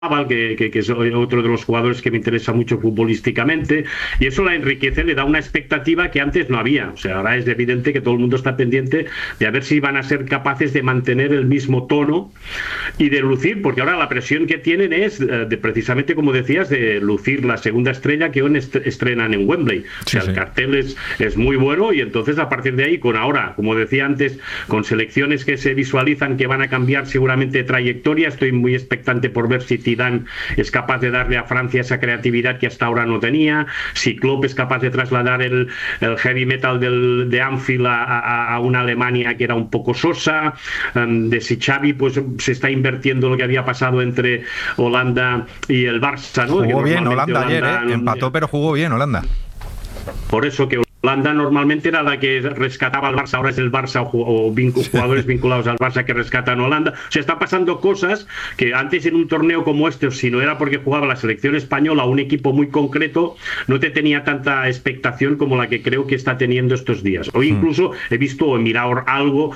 que es otro de los jugadores que me interesa mucho futbolísticamente, y eso la enriquece, le da una expectativa que antes no había. O sea, ahora es evidente que todo el mundo está pendiente de a ver si van a ser capaces de mantener el mismo tono y de lucir, porque ahora la presión que tienen es de precisamente, como decías, de lucir la segunda estrella que hoy estrenan en Wembley. O sea, el cartel es muy bueno, y entonces a partir de ahí, con ahora, como decía antes, con selecciones que se visualizan que van a cambiar seguramente de trayectoria, estoy muy expectante por ver si Zidane es capaz de darle a Francia esa creatividad que hasta ahora no tenía, si Klopp es capaz de trasladar el heavy metal de Anfield a una Alemania que era un poco sosa, de si Xavi pues se está invirtiendo lo que había pasado entre Holanda y el Barça, ¿no? Jugó bien Holanda ayer, empató, pero jugó bien Holanda. Por eso que Holanda normalmente era la que rescataba al Barça, ahora es el Barça o jugadores vinculados al Barça que rescatan a Holanda. O sea, están pasando cosas que antes en un torneo como este, si no era porque jugaba la selección española o un equipo muy concreto, no te tenía tanta expectación como la que creo que está teniendo estos días. Hoy incluso he visto o he mirado algo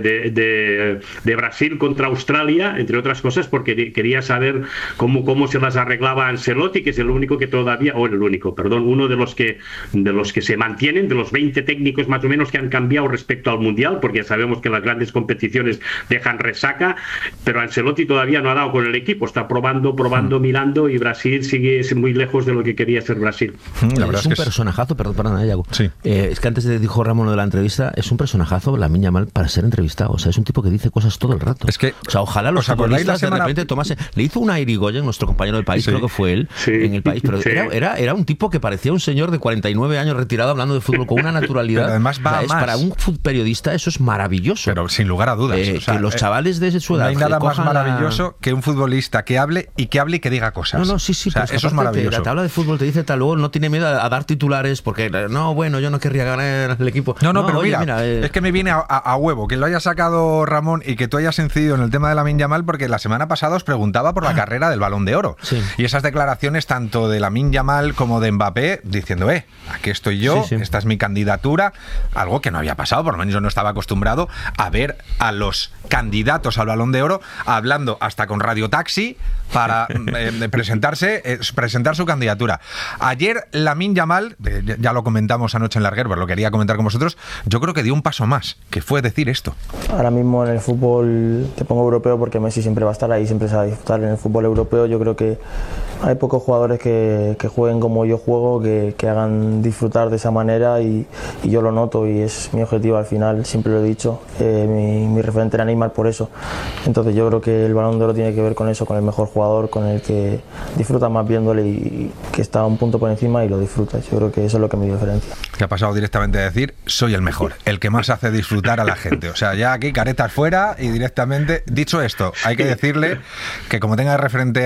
de Brasil contra Australia, entre otras cosas, porque quería saber cómo se las arreglaba Ancelotti, que es el único que todavía, uno de los que se mantiene, de los 20 técnicos más o menos que han cambiado respecto al Mundial, porque ya sabemos que las grandes competiciones dejan resaca, pero Ancelotti todavía no ha dado con el equipo, está probando, mirando, y Brasil sigue muy lejos de lo que quería ser Brasil. La verdad es un personajazo, perdona, Yago. Sí. Es que antes dijo Ramón lo de la entrevista, es un personajazo, Lamine Yamal, para ser entrevistado. O sea, es un tipo que dice cosas todo el rato. Es que, o sea, ojalá los futbolistas de repente tomasen. Le hizo una Irigoyen, nuestro compañero del País, creo que fue él, en el País, pero era un tipo que parecía un señor de 49 años retirado hablando de fútbol con una naturalidad. Pero además va más. Para un periodista eso es maravilloso. Pero sin lugar a dudas. Que los chavales de su edad. No hay nada más maravilloso que un futbolista que hable y que diga cosas. Sí. O sea, eso es maravilloso. La tabla de fútbol te dice tal, luego no tiene miedo a dar titulares porque yo no querría ganar el equipo. Pero mira, es que me viene a huevo que lo haya sacado Ramón y que tú hayas incidido en el tema de Lamine Yamal, porque la semana pasada os preguntaba por la carrera del Balón de Oro. Sí. Y esas declaraciones tanto de Lamine Yamal como de Mbappé diciendo, aquí estoy yo, esta es mi candidatura, algo que no había pasado, por lo menos yo no estaba acostumbrado a ver a los candidatos al Balón de Oro hablando hasta con Radio Taxi para presentar su candidatura. Ayer Lamine Yamal, ya lo comentamos anoche en Larguer, pero lo quería comentar con vosotros, yo creo que dio un paso más, que fue decir esto. Ahora mismo en el fútbol, te pongo europeo porque Messi siempre va a estar ahí, siempre se va a disfrutar. En el fútbol europeo yo creo que hay pocos jugadores que jueguen como yo juego, que hagan disfrutar de esa manera, y yo lo noto, y es mi objetivo al final, siempre lo he dicho. Mi referente era Neymar por eso. Entonces yo creo que el Balón de Oro tiene que ver con eso, con el mejor jugador, con el que disfruta más viéndole y que está un punto por encima y lo disfruta. Yo creo que eso es lo que me diferencia. Que ha pasado directamente a decir, soy el mejor, el que más hace disfrutar a la gente. O sea, ya aquí caretas fuera y directamente, dicho esto, hay que decirle que como tenga de referente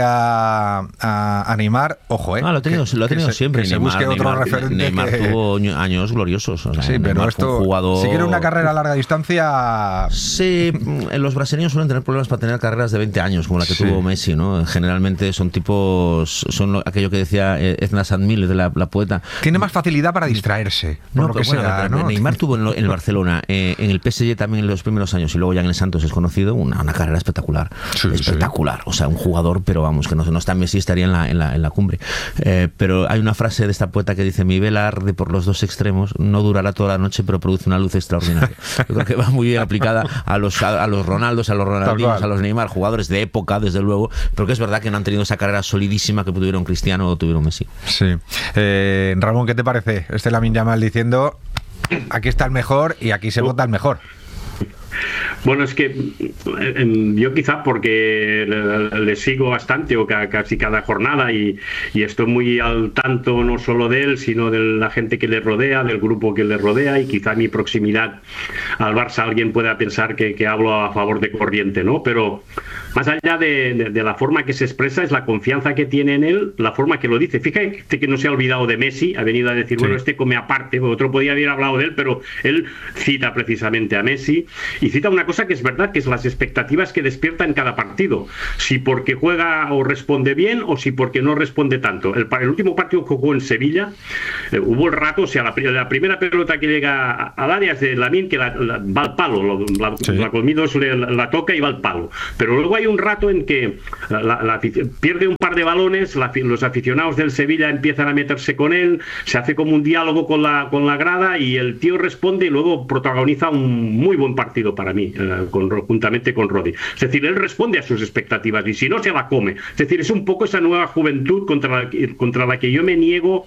a Neymar, ojo, lo ha tenido siempre. Que se busque otro referente. Neymar tuvo años gloriosos. O sea, sí, pero esto, si quiere una carrera a larga distancia... Sí, los brasileños suelen tener problemas para tener carreras de 20 años, como la que tuvo Messi, ¿no? Generalmente son tipos, aquello que decía Edna Sandmil, de la poeta. Tiene más facilidad para distraerse, por lo que sea, ¿no? Neymar tuvo en el Barcelona, en el PSG también en los primeros años, y luego ya en el Santos es conocido, una carrera espectacular. Espectacular. O sea, un jugador, pero vamos, que no está Messi, estaría en la cumbre. Pero hay una frase de esta poeta que dice: mi vela arde por los dos extremos, no durará toda la noche, pero produce una luz extraordinaria. Yo creo que va muy bien aplicada a los Ronaldos, a los Ronaldinhos, a los Neymar, jugadores de época, desde luego, pero que es verdad que no han tenido esa carrera solidísima que tuvieron Cristiano o tuvieron Messi. Sí. Ramón, ¿qué te parece? Lamine Yamal diciendo, aquí está el mejor y aquí se vota el mejor? Bueno, es que yo quizá porque le sigo bastante, o casi cada jornada, y estoy muy al tanto no solo de él, sino de la gente que le rodea, del grupo que le rodea, y quizá mi proximidad al Barça alguien pueda pensar que hablo a favor de corriente, ¿no? Pero más allá de la forma que se expresa, es la confianza que tiene en él, la forma que lo dice. Fíjate que no se ha olvidado de Messi, ha venido a decir, bueno, este come aparte, otro podía haber hablado de él, pero él cita precisamente a Messi, y cita una cosa que es verdad, que es las expectativas que despierta en cada partido. Si porque juega o responde bien, o si porque no responde tanto. El último partido que jugó en Sevilla, hubo el rato, o sea, la primera pelota que llega al área es de Lamine, que va al palo, la Colmidos la toca y va al palo. Pero luego hay un rato en que pierde un par de balones, los aficionados del Sevilla empiezan a meterse con él, se hace como un diálogo con la grada y el tío responde y luego protagoniza un muy buen partido para mí, juntamente con Rodri. Es decir, él responde a sus expectativas y si no se la come. Es decir, es un poco esa nueva juventud contra la que yo me niego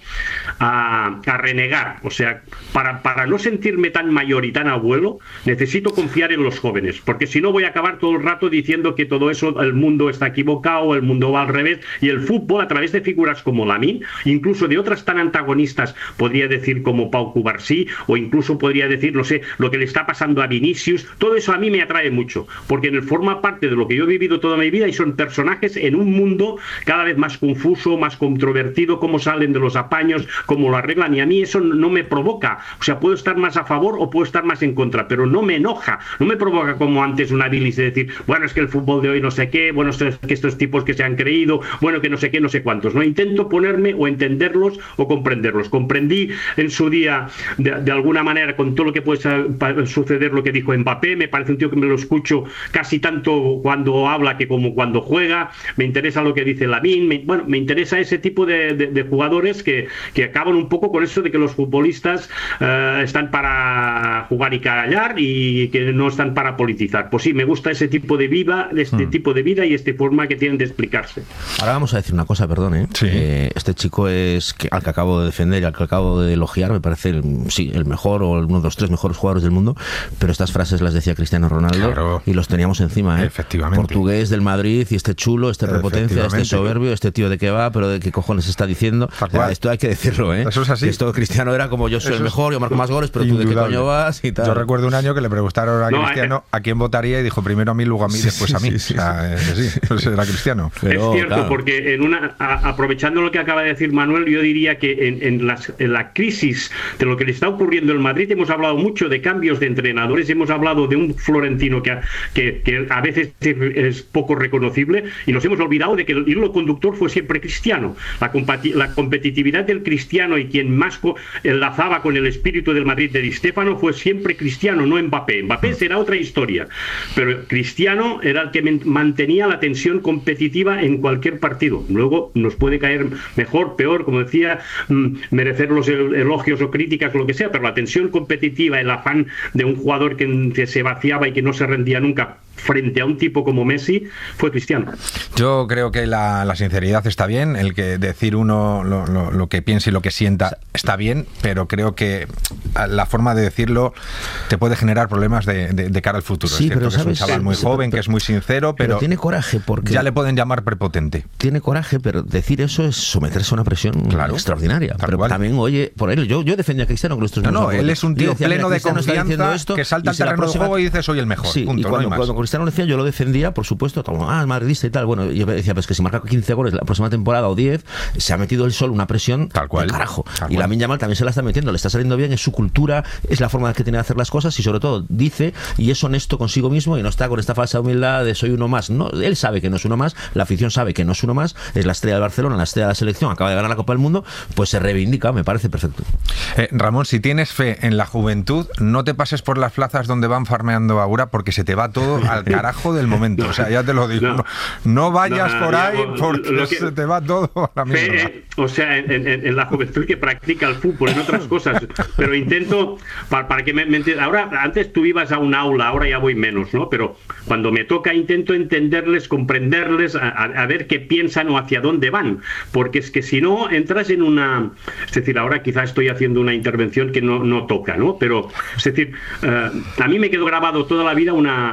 a renegar. O sea, para no sentirme tan mayor y tan abuelo, necesito confiar en los jóvenes, porque si no voy a acabar todo el rato diciendo que todo eso, el mundo está equivocado, el mundo va al revés, y el fútbol, a través de figuras como Lamine, incluso de otras tan antagonistas, podría decir como Pau Cubarsí, o incluso podría decir, no sé, lo que le está pasando a Vinicius, todo eso a mí me atrae mucho, porque forma parte de lo que yo he vivido toda mi vida y son personajes en un mundo cada vez más confuso, más controvertido, cómo salen de los apaños, cómo lo arreglan, y a mí eso no me provoca. O sea, puedo estar más a favor o puedo estar más en contra, pero no me enoja, no me provoca como antes una bilis de decir, bueno, es que el fútbol de hoy no sé qué, bueno, es que estos tipos que se han creído, bueno, que no sé qué, no sé cuántos. No intento ponerme o entenderlos o comprenderlos. Comprendí en su día, de alguna manera, con todo lo que puede suceder, lo que dijo Mbappé. Me parece un tío que me lo escucho casi tanto cuando habla que como cuando juega. Me interesa lo que dice Lamine. Me interesa ese tipo de jugadores que acaban un poco con eso de que los futbolistas están para jugar y callar y que no están para politizar. Pues sí, me gusta ese tipo de vida, tipo de vida y esta forma que tienen de explicarse. Ahora vamos a decir una cosa, perdón, ¿eh? Sí. Este chico al que acabo de defender y al que acabo de elogiar, me parece el mejor o uno de los 3 mejores jugadores del mundo, pero estas frases las decía Cristiano Ronaldo, claro, y los teníamos encima, ¿eh? Efectivamente. Portugués del Madrid y este chulo, este prepotencia, este soberbio, este tío de qué va, pero de qué cojones está diciendo. Esto hay que decirlo, ¿eh? Eso es así. Esto Cristiano era como yo soy el mejor, yo marco más goles, pero indudable. tú de qué coño vas y tal. Yo recuerdo un año que le preguntaron a Cristiano a quién votaría y dijo primero a mí, luego a mí, después a mí. Sí. O sea, pues era Cristiano. Pero, es cierto, claro, porque aprovechando lo que acaba de decir Manuel, yo diría que en la crisis de lo que le está ocurriendo en Madrid hemos hablado mucho de cambios de entrenadores, hemos hablado de un Florentino que a veces es poco reconocible y nos hemos olvidado de que el hilo conductor fue siempre Cristiano. La competitividad del Cristiano y quien más enlazaba con el espíritu del Madrid de Di Stéfano fue siempre Cristiano, no Mbappé. Mbappé será otra historia, pero Cristiano era el que mantenía la tensión competitiva en cualquier partido. Luego nos puede caer mejor, peor, como decía, merecer los elogios o críticas o lo que sea, pero la tensión competitiva, el afán de un jugador que se vaciaba y que no se rendía nunca frente a un tipo como Messi, fue Cristiano. Yo creo que la sinceridad está bien, el que decir uno lo que piensa y lo que sienta está bien, pero creo que la forma de decirlo te puede generar problemas de cara al futuro. Sí, es cierto, pero que es un chaval muy joven, que es muy sincero, pero tiene coraje porque ya le pueden llamar prepotente. Tiene coraje, pero decir eso es someterse a una presión extraordinaria. Pero cual. También, oye, por él, yo defendía a Cristiano con estos No, él es un tío pleno de confianza que salta al terreno del juego y dice soy el mejor. Sí, punto, y cuando Cristiano lo decía, yo lo defendía, por supuesto, madridista y tal. Bueno, yo decía, pues que si marca 15 goles la próxima temporada o 10, se ha metido él solo una presión tal cual, de carajo. Y Lamine Yamal también se la está metiendo, le está saliendo bien, es su cultura, es la forma que tiene de hacer las cosas y sobre todo dice y es honesto consigo mismo y no está con esta falsa humildad de soy uno más. No, él sabe que no es uno más, la afición sabe que no es uno más, es la estrella del Barcelona, la estrella de la selección, acaba de ganar la Copa del Mundo, pues se reivindica, me parece perfecto. Ramón, si tienes fe en la juventud, no te pases por las plazas donde van farmeando ahora porque se te va todo al carajo del momento. O sea, ya te lo digo. No vayas por ahí porque se te va todo a la mierda. O sea, en la juventud que practica el fútbol, en otras cosas. Pero intento, para que me entiendas. Ahora, antes tú ibas a un aula, ahora ya voy menos, ¿no? Pero cuando me toca intento entenderles, comprenderles, a ver qué piensan o hacia dónde van. Porque es que si no, entras en una... Es decir, ahora quizás estoy haciendo una intervención que no toca, ¿no? Pero, es decir, a mí me quedó grabado toda la vida una frase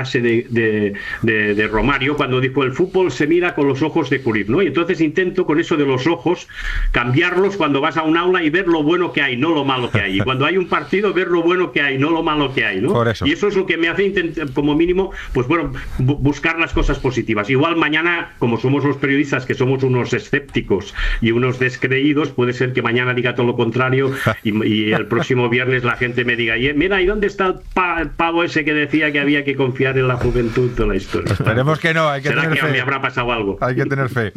frase de Romario cuando dijo: el fútbol se mira con los ojos de Cruyff, ¿no? Y entonces intento con eso de los ojos cambiarlos cuando vas a un aula y ver lo bueno que hay, no lo malo que hay. Y cuando hay un partido, ver lo bueno que hay, no lo malo que hay, ¿no? Por eso. Y eso es lo que me hace intentar, como mínimo, pues bueno, buscar las cosas positivas. Igual mañana, como somos los periodistas, que somos unos escépticos y unos descreídos, puede ser que mañana diga todo lo contrario y el próximo viernes la gente me diga: mira, ¿y dónde está el pavo ese que decía que había que confiar en la juventud de la historia? Esperemos que no, hay que ¿Será tener que fe. me habrá pasado algo? Hay que tener fe.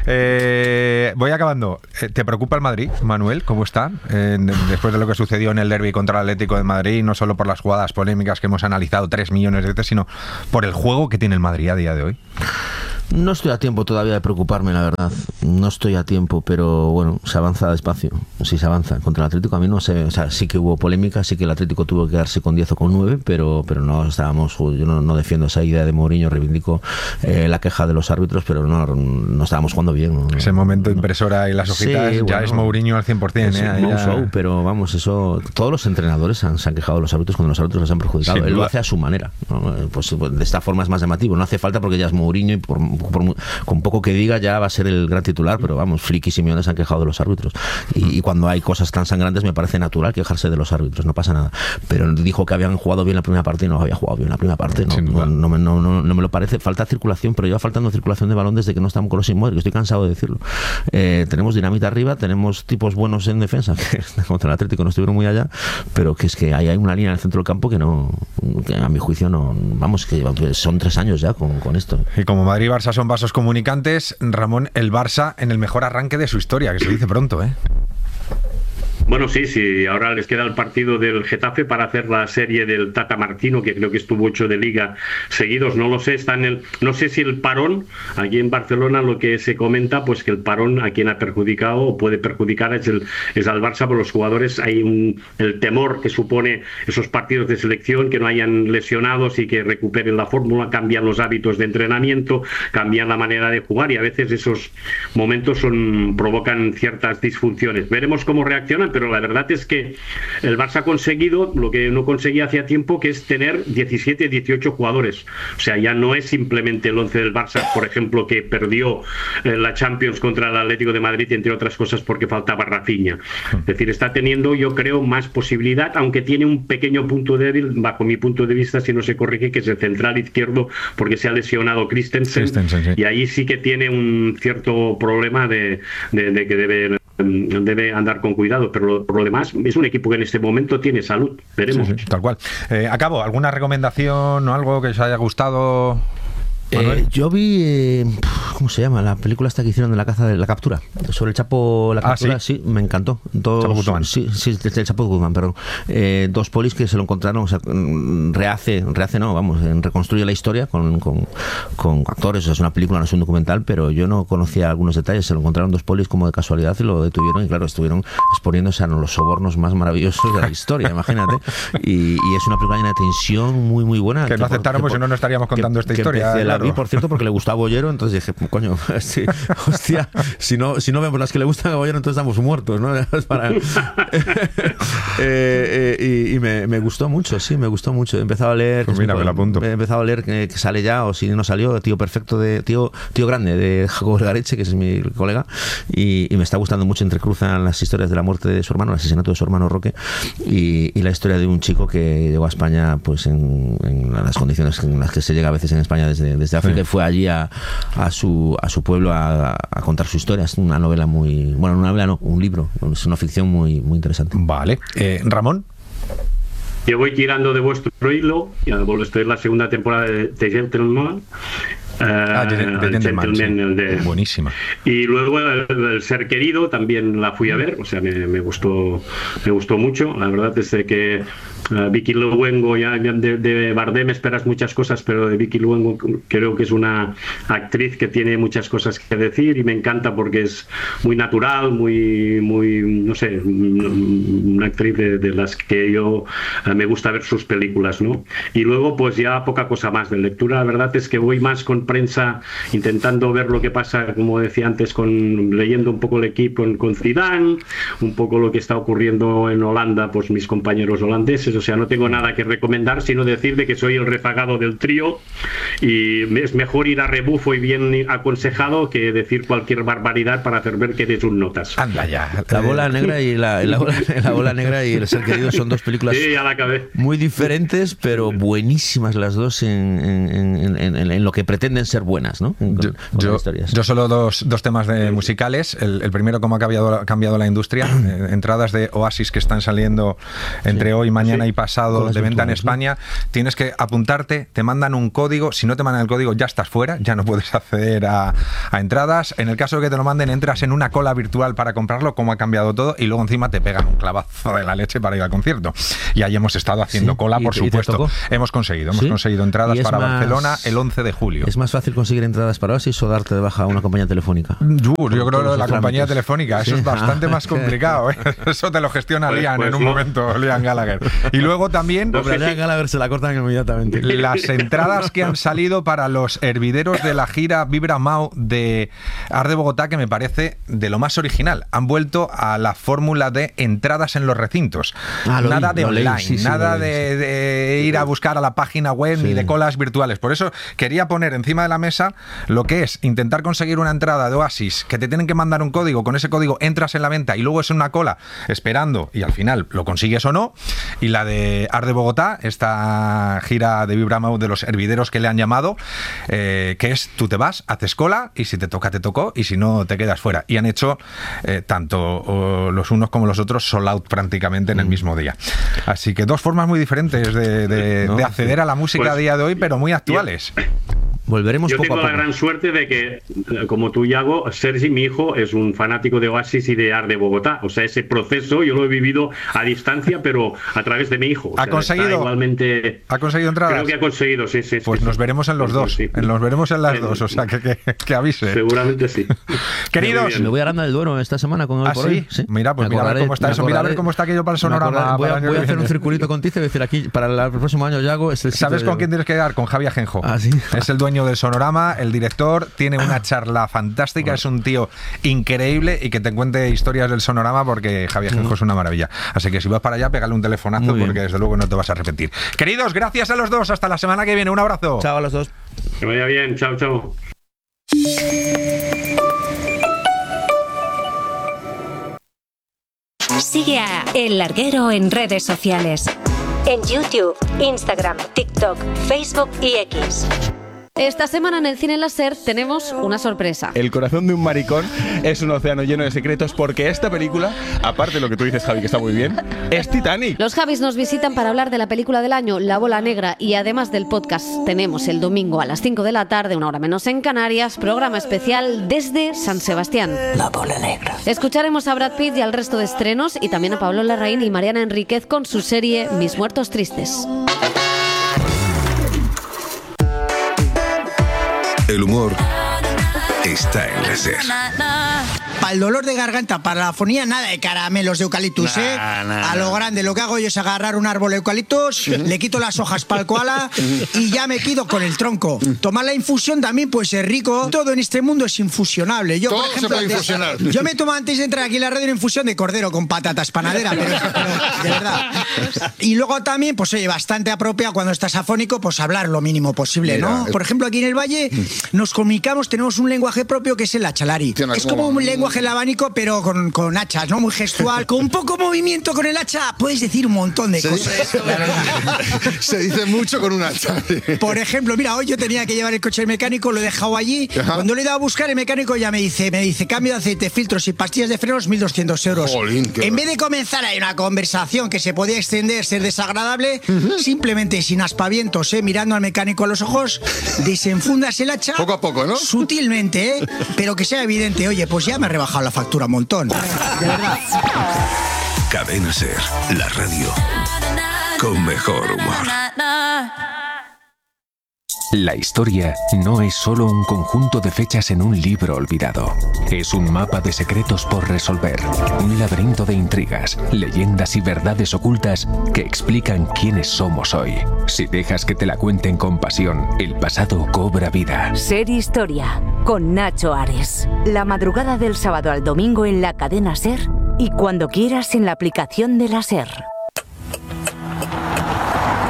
Voy acabando. ¿Te preocupa el Madrid, Manuel? ¿Cómo está? Después de lo que sucedió en el derbi contra el Atlético de Madrid, no solo por las jugadas polémicas que hemos analizado 3 millones de veces, sino por el juego que tiene el Madrid a día de hoy. No estoy a tiempo todavía de preocuparme, la verdad. No estoy a tiempo, pero bueno, se avanza despacio. Sí, se avanza. Contra el Atlético a mí no sé, o sea, sí que hubo polémica, sí que el Atlético tuvo que quedarse con 10 o con 9, pero no estábamos, yo no defiendo esa idea de Mourinho, reivindico la queja de los árbitros, pero no estábamos jugando bien. ¿No? Ese momento impresora y las hojitas, sí, ya bueno, es Mourinho al 100%. Es un show, pero vamos, eso, todos los entrenadores se han quejado de los árbitros cuando los árbitros les han perjudicado. Él lo hace a su manera, ¿no? Pues de esta forma es más llamativo, no hace falta porque ya es Mourinho y con poco que diga ya va a ser el gran titular, pero vamos, Flick y Simeone se han quejado de los árbitros y cuando hay cosas tan sangrantes me parece natural quejarse de los árbitros, no pasa nada, pero dijo que habían jugado bien la primera parte y no había jugado bien la primera parte, no me lo parece. Falta circulación, pero lleva faltando circulación de balón desde que no estamos con los Modric, estoy cansado de decirlo. Tenemos dinamita arriba, tenemos tipos buenos en defensa, que contra el Atlético no estuvieron muy allá, pero que es que hay una línea en el centro del campo que a mi juicio vamos, que son 3 años ya con esto. Y como Madrid y Barça son vasos comunicantes, Ramón, el Barça en el mejor arranque de su historia, que se dice pronto, ¿eh? Bueno, sí, ahora les queda el partido del Getafe para hacer la serie del Tata Martino, que creo que estuvo 8 de Liga seguidos, no lo sé, no sé si el parón, aquí en Barcelona lo que se comenta, pues que el parón a quien ha perjudicado o puede perjudicar es al Barça, por los jugadores hay el temor que supone esos partidos de selección, que no hayan lesionados y que recuperen la fórmula, cambian los hábitos de entrenamiento, cambian la manera de jugar y a veces esos momentos provocan ciertas disfunciones. Veremos cómo reaccionan, pero la verdad es que el Barça ha conseguido lo que no conseguía hacía tiempo, que es tener 17, 18 jugadores. O sea, ya no es simplemente el 11 del Barça, por ejemplo, que perdió la Champions contra el Atlético de Madrid, entre otras cosas porque faltaba Rafinha. Es decir, está teniendo, yo creo, más posibilidad, aunque tiene un pequeño punto débil, bajo mi punto de vista, si no se corrige, que es el central izquierdo, porque se ha lesionado Christensen, sí. Y ahí sí que tiene un cierto problema de que debe andar con cuidado, pero por lo demás es un equipo que en este momento tiene salud. Veremos. Sí, tal cual. Acabo, ¿alguna recomendación o algo que os haya gustado? Yo vi, ¿cómo se llama? La película esta que hicieron de la caza de la captura, sobre el Chapo, la captura, sí, me encantó. Chapo Guzmán. Sí, el Chapo Guzmán, perdón. 2 polis que se lo encontraron, o sea, reconstruye la historia con actores, o sea, es una película, no es un documental, pero yo no conocía algunos detalles, se lo encontraron 2 polis como de casualidad y lo detuvieron y claro, estuvieron exponiéndose a los sobornos más maravillosos de la historia, imagínate. Y es una película llena de tensión, muy muy buena. Que no aceptáramos, si no estaríamos contando esta historia. La vi, por cierto, porque le gustaba Bollero, entonces dije, coño, sí, hostia, si no vemos las que le gustan a Bollero, entonces estamos muertos, ¿no? Y me gustó mucho, sí, me gustó mucho. He empezado a leer, pues mira, me lo apunto. He empezado a leer que sale ya, o si no salió, Tío Perfecto tío Grande, de Jacobo Gareche, que es mi colega, y me está gustando mucho. Entrecruzan las historias de la muerte de su hermano, el asesinato de su hermano Roque, y la historia de un chico que llegó a España, pues en las condiciones en las que se llega a veces en España desde África, y fue allí a su pueblo a contar su historia. Es una novela un libro, es una ficción muy, muy interesante. Vale. Ramón. Yo voy tirando de vuestro hilo, ya estoy en la segunda temporada de Gentleman. Buenísima. Y luego el Ser Querido también la fui a ver, o sea, me gustó mucho. La verdad es que Vicky Luengo, ya de Bardem esperas muchas cosas, pero de Vicky Luengo creo que es una actriz que tiene muchas cosas que decir y me encanta porque es muy natural, muy no sé, una actriz de las que yo me gusta ver sus películas, ¿no? Y luego pues ya poca cosa más de lectura. La verdad es que voy más con prensa, intentando ver lo que pasa, como decía antes, leyendo un poco el equipo con Zidane, un poco lo que está ocurriendo en Holanda, pues mis compañeros holandeses, O sea, no tengo nada que recomendar, sino decir de que soy el rezagado del trío y es mejor ir a rebufo y bien aconsejado que decir cualquier barbaridad para hacer ver que eres un notas. Anda ya. La bola negra y la bola negra y El ser querido son dos películas muy diferentes, pero buenísimas las dos en lo que pretenden ser buenas, ¿no? Yo solo dos temas musicales. El primero, cómo ha cambiado la industria. Entradas de Oasis que están saliendo entre hoy, mañana y pasado de venta en España. Tienes que apuntarte, te mandan un código. Si no te mandan el código, ya estás fuera, ya no puedes acceder a entradas. En el caso de que te lo manden, entras en una cola virtual para comprarlo, cómo ha cambiado todo, y luego encima te pegan un clavazo de la leche para ir al concierto. Y ahí hemos estado haciendo cola, por supuesto. Hemos conseguido entradas para Barcelona el 11 de julio. ¿Es más fácil conseguir entradas para Oasis o darte de baja a una compañía telefónica? Yo creo que la compañía telefónica, eso es bastante más complicado, ¿eh? Eso te lo gestiona Liam en un momento, Liam Gallagher. Y luego también... Liam Gallagher se la cortan inmediatamente. Las entradas que han salido para los hervideros de la gira Vibra Mau de Art de Bogotá, que me parece de lo más original. Han vuelto a la fórmula de entradas en los recintos. Nada de online, nada de ir a buscar a la página web ni de colas virtuales. Por eso quería poner encima de la mesa lo que es intentar conseguir una entrada de Oasis, que te tienen que mandar un código, con ese código entras en la venta y luego es una cola esperando y al final lo consigues o no. Y la de Art de Bogotá, esta gira de Vibra Mau de los hervideros que le han llamado, que es tú te vas, haces cola y si te toca te tocó y si no te quedas fuera. Y han hecho tanto los unos como los otros sold out prácticamente en el mismo día. Así que dos formas muy diferentes de acceder a la música a día de hoy, pero muy actuales. Volveremos Yo poco tengo a poco. la gran suerte de que, como tú, Yago, Sergi, mi hijo, es un fanático de Oasis y de Art de Bogotá. O sea, ese proceso yo lo he vivido a distancia, pero a través de mi hijo. ¿Ha conseguido? Igualmente, ¿Ha conseguido entradas? Creo que ha conseguido, sí. Pues nos veremos en los dos. Sí. Nos veremos en las dos, o sea, que avise. Seguramente sí. Queridos. Me voy a Aranda del Duero esta semana con el por hoy. Sí. Mira, pues mira a ver cómo está eso. Mira a ver cómo está aquello para el sonorama. Voy a hacer un circulito con Tice y decir aquí, para el próximo año, Yago, es el sitio. ¿Sabes con quién tienes que quedar? Con Javi Ajenjo. ¿Ah, sí? Es el dueño del sonorama, el director, tiene una charla fantástica, es un tío increíble y que te cuente historias del sonorama porque Javi Ajenjo es una maravilla. Así que si vas para allá, pégale un telefonazo porque desde luego no te vas a arrepentir. Queridos, gracias a los dos, hasta la semana que viene, un abrazo. Chao a los dos. Que vaya bien, chao. Sigue a El Larguero en redes sociales. En YouTube, Instagram, TikTok, Facebook y X. Esta semana en el Cine Láser tenemos una sorpresa. El corazón de un maricón es un océano lleno de secretos porque esta película, aparte de lo que tú dices, Javi, que está muy bien, es Titanic. Los Javis nos visitan para hablar de la película del año, La Bola Negra, y además del podcast tenemos el domingo a las 5 de la tarde, una hora menos en Canarias, programa especial desde San Sebastián. La Bola Negra. Escucharemos a Brad Pitt y al resto de estrenos y también a Pablo Larraín y Mariana Enríquez con su serie Mis Muertos Tristes. El humor está en la SER. Para el dolor de garganta, para la afonía, nada de caramelos de eucaliptus, ¿eh? A lo grande, lo que hago yo es agarrar un árbol de eucaliptus, le quito las hojas para el koala y ya me quedo con el tronco. Tomar la infusión también pues es rico. Todo en este mundo es infusionable. Yo, Todo por ejemplo, se puede infusionar. Yo me tomo antes de entrar aquí en la radio una infusión de cordero con patatas panadera, pero de verdad. Y luego también, pues oye, bastante apropiado cuando estás afónico, pues hablar lo mínimo posible, ¿no? Por ejemplo, aquí en el Valle nos comunicamos, tenemos un lenguaje propio que es el achalari. Es como un lenguaje el abanico, pero con hachas, ¿no? Muy gestual. Con poco movimiento con el hacha puedes decir un montón de cosas. Se dice mucho con un hacha. Por ejemplo, mira, hoy yo tenía que llevar el coche al mecánico, lo he dejado allí. Cuando lo he ido a buscar, el mecánico ya me dice cambio de aceite, filtros y pastillas de frenos, 1.200 euros. Jolín, En vez de comenzar ahí una conversación que se podía extender, ser desagradable, simplemente sin aspavientos, mirando al mecánico a los ojos, desenfundas el hacha. Poco a poco, ¿no? Sutilmente, pero que sea evidente. Oye, pues ya me he rebajado la factura un montón. De verdad. Cadena SER, la radio con mejor humor. La historia no es solo un conjunto de fechas en un libro olvidado. Es un mapa de secretos por resolver, un laberinto de intrigas, leyendas y verdades ocultas que explican quiénes somos hoy. Si dejas que te la cuenten con pasión, el pasado cobra vida. Ser Historia, con Nacho Ares. La madrugada del sábado al domingo en la cadena SER y cuando quieras en la aplicación de la SER.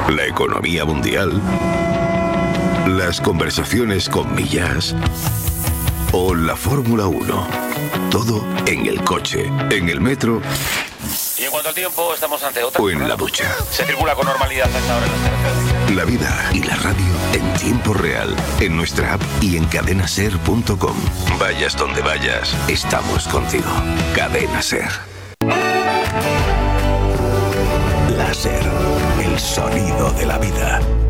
la economía mundial, las conversaciones con Millás o la Fórmula 1. Todo en el coche, en el metro. Y en cuanto al tiempo, estamos ante otra. O en la ducha. Se circula con normalidad hasta ahora en las carreteras. La vida y la radio en tiempo real, en nuestra app y en cadenaser.com. Vayas donde vayas, estamos contigo. Cadena Ser. Láser, el sonido de la vida.